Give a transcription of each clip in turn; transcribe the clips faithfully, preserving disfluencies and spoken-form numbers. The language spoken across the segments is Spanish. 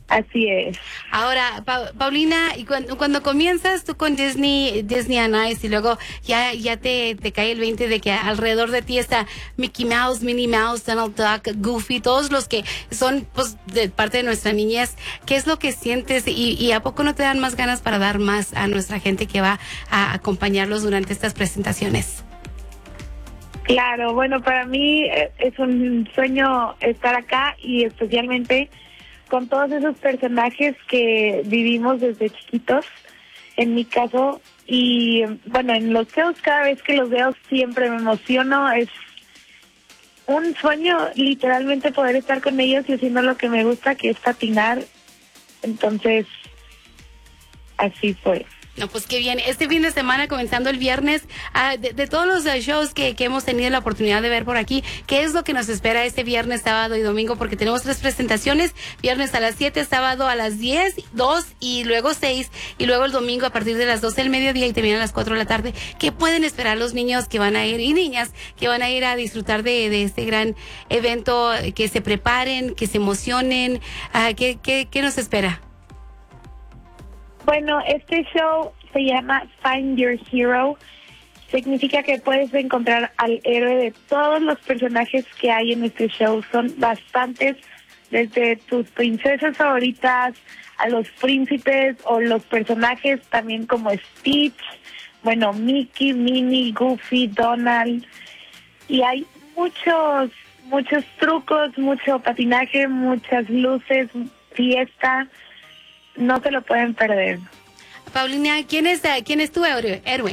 Así es. Ahora, Pa- Paulina, y cuando, cuando comienzas tú con Disney, Disney on Ice, y luego ya, ya te, te cae el veinte de que alrededor de ti está Mickey Mouse, Minnie Mouse, Donald Duck, Goofy, todos los que son pues de parte de nuestra niñez, ¿qué es lo que sientes? Y, y ¿a poco no te dan más ganas para dar más a nuestra gente que va a acompañarlos durante estas presentaciones? Claro, bueno, para mí eh, es un sueño estar acá y especialmente con todos esos personajes que vivimos desde chiquitos, en mi caso, y bueno, en los shows cada vez que los veo siempre me emociono, es un sueño literalmente poder estar con ellos y haciendo lo que me gusta, que es patinar, entonces así fue. No, pues qué bien. Este fin de semana, comenzando el viernes, uh, de, de todos los uh, shows que, que hemos tenido la oportunidad de ver por aquí, ¿qué es lo que nos espera este viernes, sábado y domingo? Porque tenemos tres presentaciones, viernes a las siete, sábado a las diez, dos y luego seis, y luego el domingo a partir de las doce del mediodía y terminan a las cuatro de la tarde. ¿Qué pueden esperar los niños que van a ir, y niñas, que van a ir a disfrutar de, de este gran evento? Que se preparen, que se emocionen. Uh, ¿qué, qué, ¿Qué nos espera? Bueno, este show se llama Find Your Hero. Significa que puedes encontrar al héroe de todos los personajes que hay en este show. Son bastantes, desde tus princesas favoritas a los príncipes o los personajes también como Stitch, bueno, Mickey, Minnie, Goofy, Donald. Y hay muchos, muchos trucos, mucho patinaje, muchas luces, fiesta. No se lo pueden perder. Paulina, ¿quién es, quién es tu héroe? héroe?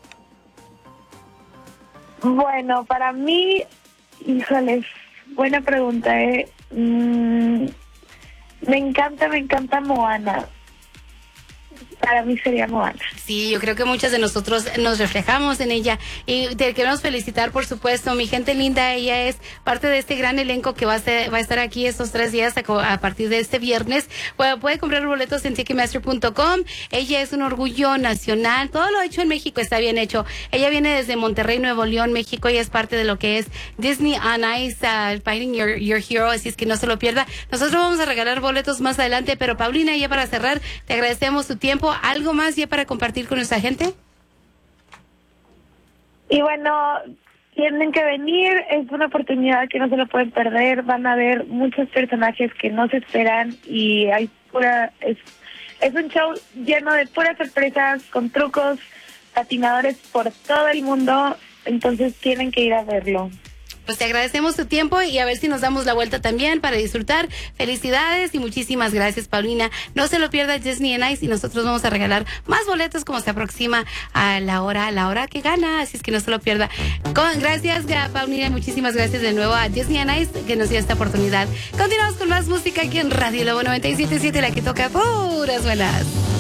Bueno, para mí, híjoles, buena pregunta, ¿eh? Mm, me encanta, me encanta Moana. Para mí sería Moana. Sí, yo creo que muchas de nosotros nos reflejamos en ella y te queremos felicitar, por supuesto, mi gente linda. Ella es parte de este gran elenco que va a, ser, va a estar aquí estos tres días a, a partir de este viernes. Puede, puede comprar boletos en ticketmaster punto com. Ella es un orgullo nacional. Todo lo hecho en México está bien hecho. Ella viene desde Monterrey, Nuevo León, México. Ella es parte de lo que es Disney on Ice, uh, Finding Your, Your Hero, así es que no se lo pierda. Nosotros vamos a regalar boletos más adelante, pero Paulina, ya para cerrar, te agradecemos tu tiempo. ¿Algo más ya para compartir con nuestra gente? Y bueno, tienen que venir, es una oportunidad que no se lo pueden perder, van a ver muchos personajes que no se esperan y hay pura, es, es un show lleno de puras sorpresas, con trucos, patinadores por todo el mundo, entonces tienen que ir a verlo. Pues te agradecemos tu tiempo y a ver si nos damos la vuelta también para disfrutar. Felicidades y muchísimas gracias, Paulina. No se lo pierda Disney on Ice y nosotros vamos a regalar más boletos como se aproxima a la hora, a la hora que gana, así es que no se lo pierda. Con, gracias, Paulina, muchísimas gracias de nuevo a Disney on Ice que nos dio esta oportunidad. Continuamos con más música aquí en Radio Lobo noventa y siete punto siete, la que toca puras buenas.